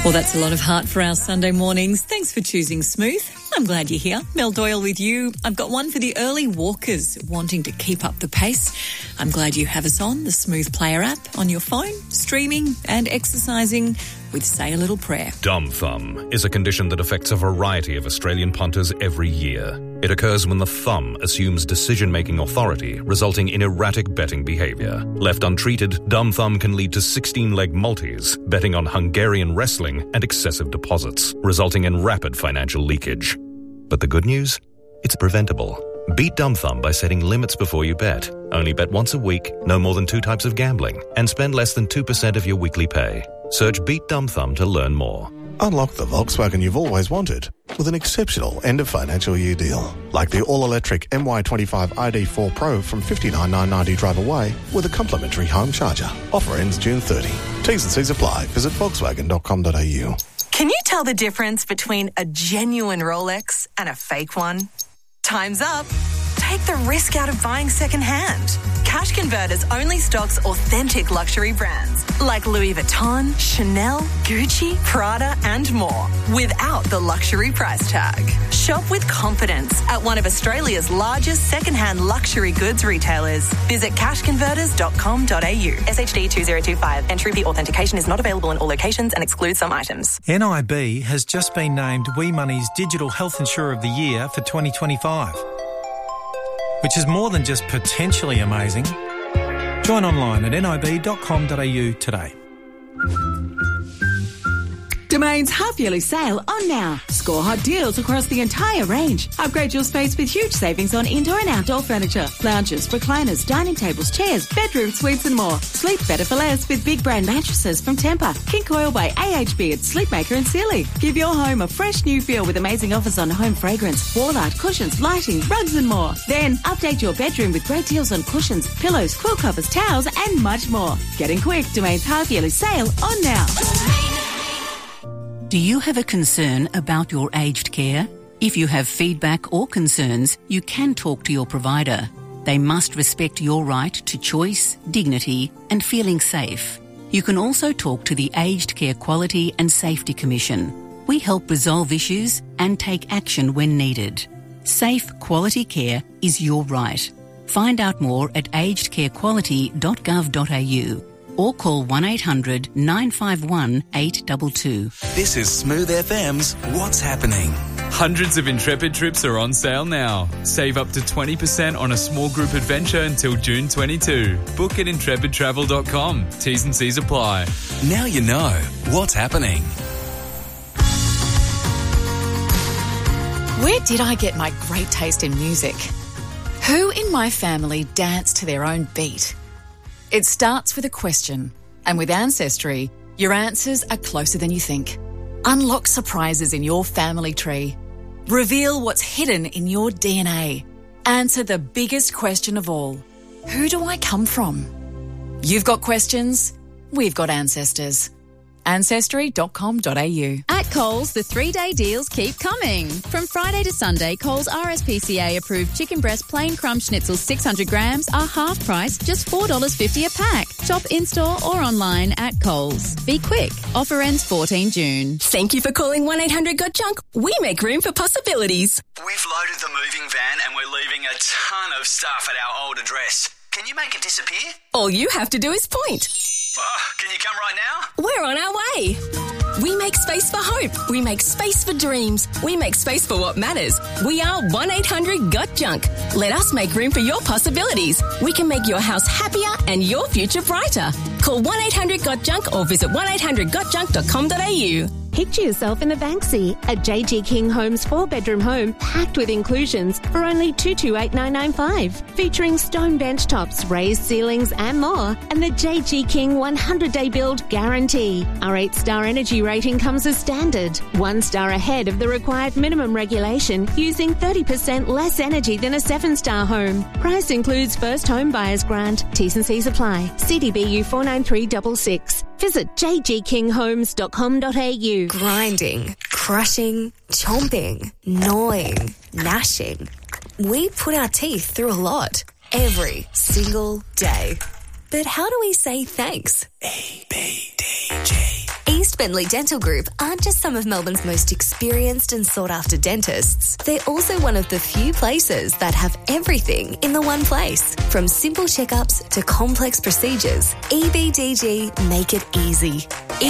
Well, that's a lot of heart for our Sunday mornings. Thanks for choosing Smooth. I'm glad you're here. Mel Doyle with you. I've got one for the early walkers wanting to keep up the pace. I'm glad you have us on the Smooth Player app on your phone, streaming and exercising with Say a Little Prayer. Dumb thumb is a condition that affects a variety of Australian punters every year. It occurs when the thumb assumes decision-making authority, resulting in erratic betting behaviour. Left untreated, dumb thumb can lead to 16-leg multis, betting on Hungarian wrestling and excessive deposits, resulting in rapid financial leakage. But the good news? It's preventable. Beat dumb thumb by setting limits before you bet. Only bet once a week, no more than 2 types of gambling, and spend less than 2% of your weekly pay. Search Beat Dumb Thumb to learn more. Unlock the Volkswagen you've always wanted with an exceptional end-of-financial year deal. Like the all-electric MY25 ID4 Pro from $59,990 drive away with a complimentary home charger. Offer ends June 30. T's and C's apply. Visit volkswagen.com.au. Can you tell the difference between a genuine Rolex and a fake one? Time's up. Take the risk out of buying second-hand. Cash Converters only stocks authentic luxury brands like Louis Vuitton, Chanel, Gucci, Prada and more without the luxury price tag. Shop with confidence at one of Australia's largest second-hand luxury goods retailers. Visit cashconverters.com.au. SHD 2025. Entry fee authentication is not available in all locations and excludes some items. NIB has just been named WeMoney's Digital Health Insurer of the Year for 2025. Which is more than just potentially amazing. Join online at nib.com.au today. Domain's half-yearly sale on now. Score hot deals across the entire range. Upgrade your space with huge savings on indoor and outdoor furniture, lounges, recliners, dining tables, chairs, bedroom suites and more. Sleep better for less with big brand mattresses from Tempur, King Coil by AHB at Sleepmaker and Sealy. Give your home a fresh new feel with amazing offers on home fragrance, wall art, cushions, lighting, rugs and more. Then update your bedroom with great deals on cushions, pillows, quilt covers, towels and much more. Getting quick, Domain's half-yearly sale on now. Do you have a concern about your aged care? If you have feedback or concerns, you can talk to your provider. They must respect your right to choice, dignity and feeling safe. You can also talk to the Aged Care Quality and Safety Commission. We help resolve issues and take action when needed. Safe, quality care is your right. Find out more at agedcarequality.gov.au. or call 1800 951 822. This is Smooth FM's What's Happening. Hundreds of Intrepid trips are on sale now. Save up to 20% on a small group adventure until June 22. Book at intrepidtravel.com. T's and C's apply. Now you know what's happening. Where did I get my great taste in music? Who in my family danced to their own beat? It starts with a question, and with Ancestry, your answers are closer than you think. Unlock surprises in your family tree. Reveal what's hidden in your DNA. Answer the biggest question of all. Who do I come from? You've got questions, we've got ancestors. Ancestry.com.au. At Coles, the 3-day deals keep coming. From Friday to Sunday, Coles RSPCA approved chicken breast plain crumb schnitzel 600 grams are half price, just $4.50 a pack. Shop in-store or online at Coles. Be quick. Offer ends 14 June. Thank you for calling 1-800-GOT-JUNK. We make room for possibilities. We've loaded the moving van and we're leaving a ton of stuff at our old address. Can you make it disappear? All you have to do is point. Can you come right now? We're on our way. We make space for hope. We make space for dreams. We make space for what matters. We are 1-800-GOT-JUNK. Let us make room for your possibilities. We can make your house happier and your future brighter. Call 1-800-GOT-JUNK or visit 1800gotjunk.com.au. Picture yourself in a Banksy, a JG King Homes 4-bedroom home packed with inclusions for only $228,995, featuring stone bench tops, raised ceilings and more, and the JG King 100-day build guarantee. Our 8-star energy rating comes as standard, 1 star ahead of the required minimum regulation, using 30% less energy than a 7-star home. Price includes first home buyer's grant. T's and C's apply. CDBU 49366. Visit jgkinghomes.com.au. Grinding, crushing, chomping, gnawing, gnashing. We put our teeth through a lot every single day. But how do we say thanks? EBDG. East West Bentley Dental Group aren't just some of Melbourne's most experienced and sought-after dentists. They're also one of the few places that have everything in the one place. From simple checkups to complex procedures, EBDG make it easy.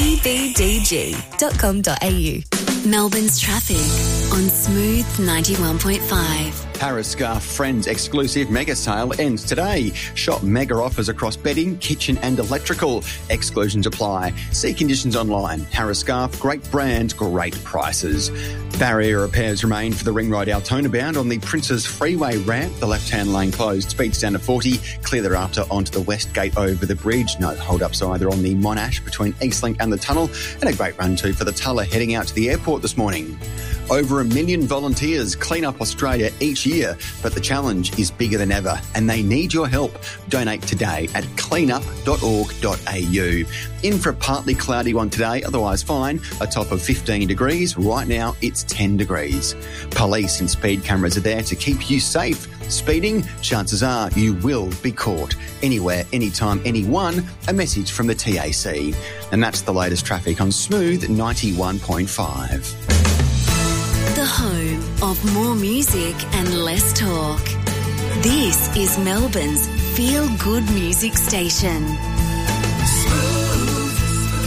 ebdg.com.au. Melbourne's traffic on Smooth 91.5. Harris Scarf Friends exclusive mega sale ends today. Shop mega offers across bedding, kitchen and electrical. Exclusions apply. See conditions online. Harris Scarf, great brand, great prices. Barrier repairs remain for the Ring Road Altona bound on the Princes Freeway ramp. The left-hand lane closed. Speeds down to 40. Clear thereafter onto the West Gate over the bridge. No hold-ups either on the Monash between Eastlink and the tunnel. And a great run too for the Tulla heading out to the airport this morning. Over 1 million volunteers clean up Australia each year, but the challenge is bigger than ever and they need your help. Donate today at cleanup.org.au. In for a partly cloudy one today, otherwise fine, a top of 15 degrees. Right now it's 10 degrees. Police and speed cameras are there to keep you safe. Speeding, chances are you will be caught. Anywhere, anytime, anyone, a message from the TAC. And that's the latest traffic on Smooth 91.5. The home of more music and less talk. This is Melbourne's feel-good music station. Smooth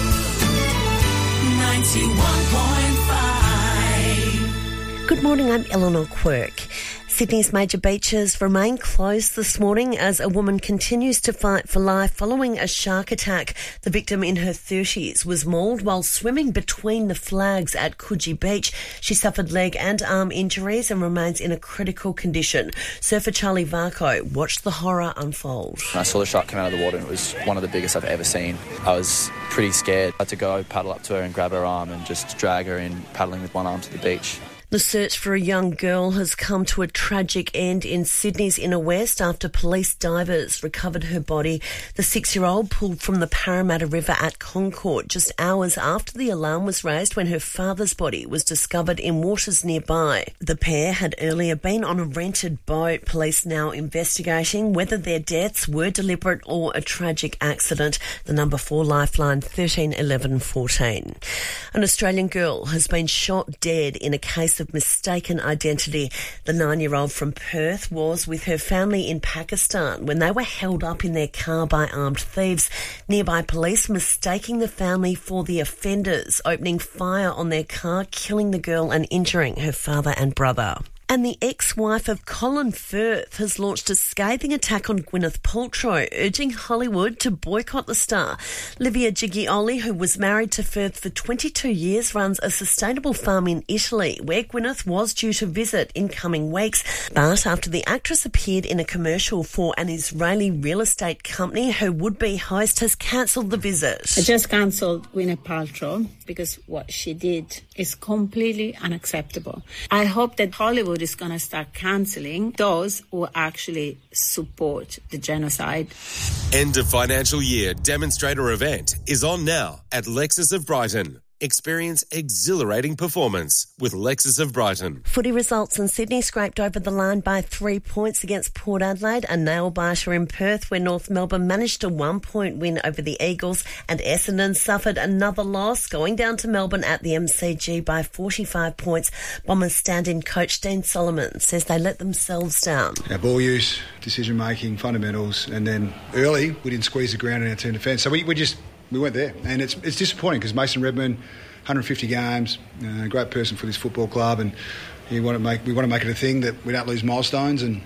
91.5. Good morning, I'm Eleanor Quirk. Sydney's major beaches remain closed this morning as a woman continues to fight for life following a shark attack. The victim in her 30s was mauled while swimming between the flags at Coogee Beach. She suffered leg and arm injuries and remains in a critical condition. Surfer Charlie Varco watched the horror unfold. I saw the shark come out of the water and it was one of the biggest I've ever seen. I was pretty scared. I had to go paddle up to her and grab her arm and just drag her in, paddling with one arm to the beach. The search for a young girl has come to a tragic end in Sydney's inner west after police divers recovered her body. The 6-year-old pulled from the Parramatta River at Concord just hours after the alarm was raised when her father's body was discovered in waters nearby. The pair had earlier been on a rented boat. Police now investigating whether their deaths were deliberate or a tragic accident. The number 4 lifeline 13 11 14. An Australian girl has been shot dead in a case of mistaken identity. The 9-year-old from Perth was with her family in Pakistan when they were held up in their car by armed thieves. Nearby police mistaking the family for the offenders, opening fire on their car, killing the girl and injuring her father and brother. And the ex-wife of Colin Firth has launched a scathing attack on Gwyneth Paltrow, urging Hollywood to boycott the star. Livia Giglioli, who was married to Firth for 22 years, runs a sustainable farm in Italy, where Gwyneth was due to visit in coming weeks. But after the actress appeared in a commercial for an Israeli real estate company, her would-be host has cancelled the visit. I just cancelled Gwyneth Paltrow because what she did is completely unacceptable. I hope that Hollywood is going to start cancelling those who actually support the genocide. End of financial year demonstrator event is on now at Lexus of Brighton. Experience exhilarating performance with Lexus of Brighton. Footy results in Sydney scraped over the line by 3 points against Port Adelaide. A nail-biter in Perth where North Melbourne managed a 1-point win over the Eagles, and Essendon suffered another loss, going down to Melbourne at the MCG by 45 points. Bombers stand-in coach Dean Solomon says they let themselves down. Our ball use, decision-making, fundamentals, and then early we didn't squeeze the ground in our team defence. So we weren't there, and it's disappointing because Mason Redman, 150 games, great person for this football club, and we want to make it a thing that we don't lose milestones, and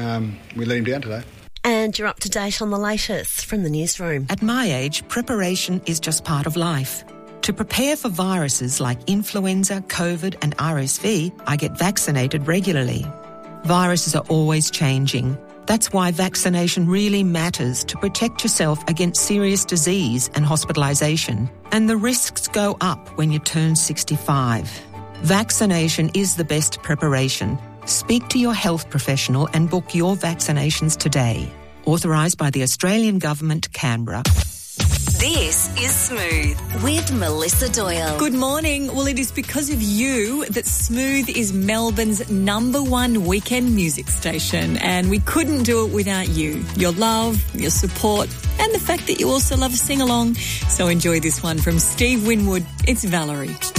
we let him down today. And you're up to date on the latest from the newsroom. At my age, preparation is just part of life. To prepare for viruses like influenza, COVID and RSV, I get vaccinated regularly. Viruses are always changing. That's why vaccination really matters to protect yourself against serious disease and hospitalisation. And the risks go up when you turn 65. Vaccination is the best preparation. Speak to your health professional and book your vaccinations today. Authorised by the Australian Government, Canberra. This is Smooth with Melissa Doyle. Good morning. Well, it is because of you that Smooth is Melbourne's #1 weekend music station, and we couldn't do it without you. Your love, your support, and the fact that you also love a sing-along. So enjoy this one from Steve Winwood. It's Valerie.